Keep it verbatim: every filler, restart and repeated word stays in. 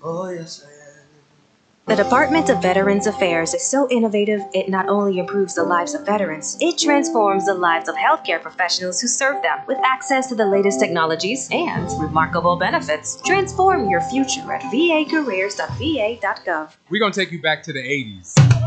Oh, yes, I am. The Department of Veterans Affairs is so innovative, it not only improves the lives of veterans, it transforms the lives of healthcare professionals who serve them with access to the latest technologies and remarkable benefits. Transform your future at v a careers dot v a dot gov. We're going to take you back to the eighties.